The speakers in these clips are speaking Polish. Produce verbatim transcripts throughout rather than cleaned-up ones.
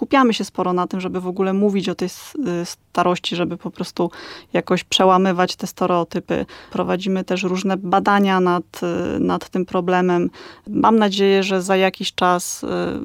skupiamy się sporo na tym, żeby w ogóle mówić o tej starości, żeby po prostu jakoś przełamywać te stereotypy. Prowadzimy też różne badania nad, nad tym problemem. Mam nadzieję, że za jakiś czas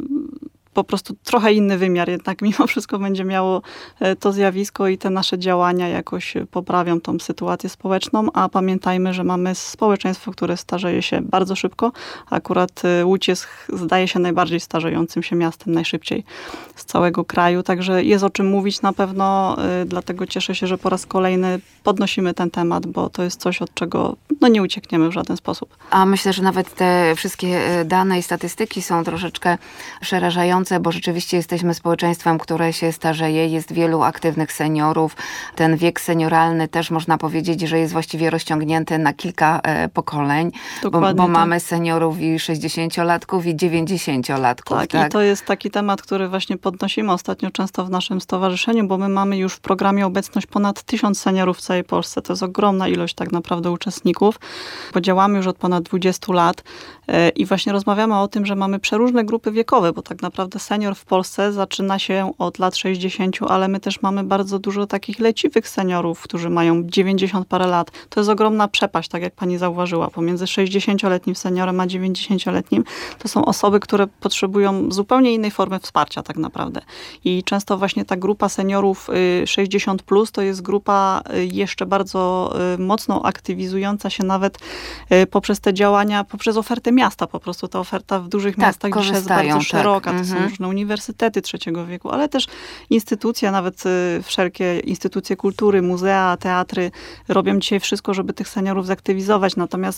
po prostu trochę inny wymiar jednak mimo wszystko będzie miało to zjawisko i te nasze działania jakoś poprawią tą sytuację społeczną, a pamiętajmy, że mamy społeczeństwo, które starzeje się bardzo szybko. Akurat Łódź jest, zdaje się, najbardziej starzejącym się miastem, najszybciej z całego kraju, także jest o czym mówić na pewno, dlatego cieszę się, że po raz kolejny podnosimy ten temat, bo to jest coś, od czego no, nie uciekniemy w żaden sposób. A myślę, że nawet te wszystkie dane i statystyki są troszeczkę przerażające, bo rzeczywiście jesteśmy społeczeństwem, które się starzeje, jest wielu aktywnych seniorów. Ten wiek senioralny też można powiedzieć, że jest właściwie rozciągnięty na kilka e, pokoleń, bo, bo tak. Mamy seniorów i sześćdziesięciolatków i dziewięćdziesięciolatków. Tak, tak, i to jest taki temat, który właśnie podnosimy ostatnio często w naszym stowarzyszeniu, bo my mamy już w programie obecność ponad tysiąc seniorów w całej Polsce. To jest ogromna ilość tak naprawdę uczestników, bo działamy już od ponad dwudziestu lat e, i właśnie rozmawiamy o tym, że mamy przeróżne grupy wiekowe, bo tak naprawdę senior w Polsce zaczyna się od lat sześćdziesięciu, ale my też mamy bardzo dużo takich leciwych seniorów, którzy mają dziewięćdziesiąt parę lat. To jest ogromna przepaść, tak jak pani zauważyła, pomiędzy sześćdziesięcioletnim seniorem a dziewięćdziesięcioletnim. To są osoby, które potrzebują zupełnie innej formy wsparcia tak naprawdę. I często właśnie ta grupa seniorów sześćdziesiąt plus to jest grupa jeszcze bardzo mocno aktywizująca się nawet poprzez te działania, poprzez ofertę miasta. Po prostu ta oferta w dużych tak, miastach dzisiaj jest bardzo tak. szeroka. To Mhm. są różne uniwersytety trzeciego wieku, ale też instytucje, nawet wszelkie instytucje kultury, muzea, teatry robią dzisiaj wszystko, żeby tych seniorów zaktywizować. Natomiast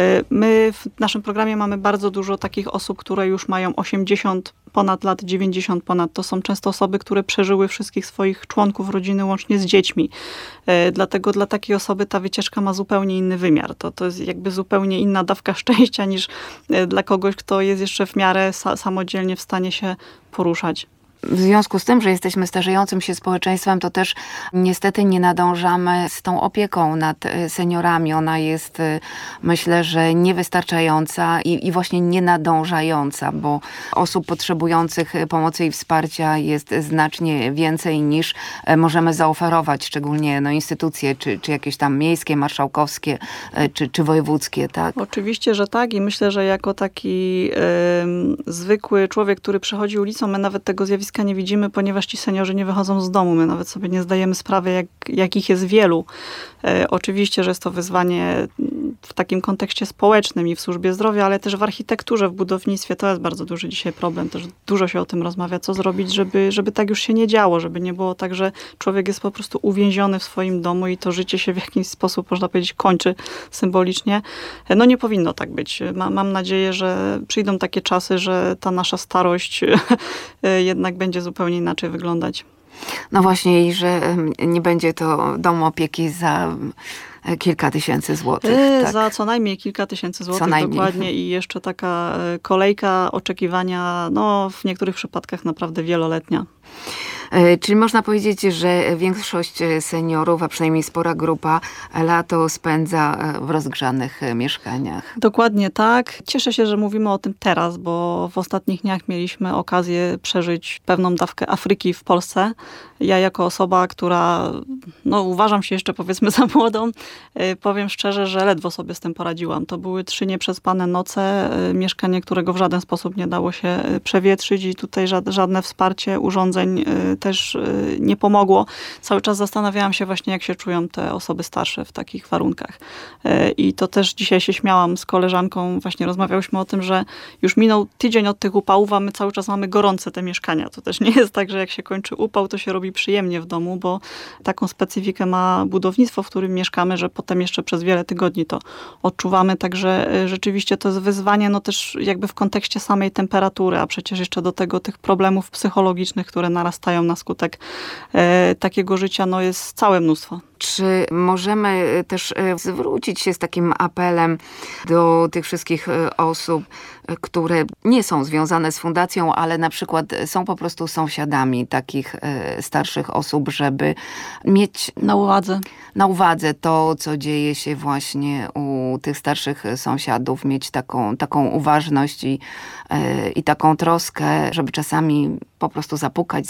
my w naszym programie mamy bardzo dużo takich osób, które już mają osiemdziesiąt ponad lat, dziewięćdziesiąt ponad. To są często osoby, które przeżyły wszystkich swoich członków rodziny łącznie z dziećmi. Dlatego dla takiej osoby ta wycieczka ma zupełnie inny wymiar. To, to jest jakby zupełnie inna dawka szczęścia niż dla kogoś, kto jest jeszcze w miarę sa- samodzielnie w stanie się poruszać. W związku z tym, że jesteśmy starzejącym się społeczeństwem, to też niestety nie nadążamy z tą opieką nad seniorami. Ona jest, myślę, że niewystarczająca i, i właśnie nienadążająca, bo osób potrzebujących pomocy i wsparcia jest znacznie więcej niż możemy zaoferować, szczególnie no, instytucje, czy, czy jakieś tam miejskie, marszałkowskie, czy, czy wojewódzkie, tak? Oczywiście, że tak i myślę, że jako taki y, zwykły człowiek, który przechodzi ulicą, my nawet tego zjawiska nie widzimy, ponieważ ci seniorzy nie wychodzą z domu. My nawet sobie nie zdajemy sprawy, jak, jakich jest wielu. E, oczywiście, że jest to wyzwanie w takim kontekście społecznym i w służbie zdrowia, ale też w architekturze, w budownictwie to jest bardzo duży dzisiaj problem. Też dużo się o tym rozmawia, co zrobić, żeby, żeby tak już się nie działo, żeby nie było tak, że człowiek jest po prostu uwięziony w swoim domu i to życie się w jakiś sposób, można powiedzieć, kończy symbolicznie. No nie powinno tak być. Ma, mam nadzieję, że przyjdą takie czasy, że ta nasza starość jednak będzie zupełnie inaczej wyglądać. No właśnie i że nie będzie to dom opieki za kilka tysięcy złotych. Yy, tak. Za co najmniej kilka tysięcy złotych, najmniej. dokładnie i jeszcze taka kolejka oczekiwania, no w niektórych przypadkach naprawdę wieloletnia. Czyli można powiedzieć, że większość seniorów, a przynajmniej spora grupa, lato spędza w rozgrzanych mieszkaniach. Dokładnie tak. Cieszę się, że mówimy o tym teraz, bo w ostatnich dniach mieliśmy okazję przeżyć pewną dawkę Afryki w Polsce. Ja jako osoba, która no, uważam się jeszcze powiedzmy za młodą, powiem szczerze, że ledwo sobie z tym poradziłam. To były trzy nieprzespane noce, mieszkanie, którego w żaden sposób nie dało się przewietrzyć i tutaj żadne wsparcie urządzeń też nie pomogło. Cały czas zastanawiałam się właśnie, jak się czują te osoby starsze w takich warunkach. I to też dzisiaj się śmiałam z koleżanką, właśnie rozmawiałyśmy o tym, że już minął tydzień od tych upałów, a my cały czas mamy gorące te mieszkania. To też nie jest tak, że jak się kończy upał, to się robi przyjemnie w domu, bo taką specyfikę ma budownictwo, w którym mieszkamy, że potem jeszcze przez wiele tygodni to odczuwamy. Także rzeczywiście to jest wyzwanie, no też jakby w kontekście samej temperatury, a przecież jeszcze do tego tych problemów psychologicznych, które narastają na skutek e, takiego życia, no jest całe mnóstwo. Czy możemy też zwrócić się z takim apelem do tych wszystkich osób, które nie są związane z fundacją, ale na przykład są po prostu sąsiadami takich starszych osób, żeby mieć na uwadze, na uwadze to, co dzieje się właśnie u tych starszych sąsiadów, mieć taką, taką uważność i, i taką troskę, żeby czasami po prostu zapukać,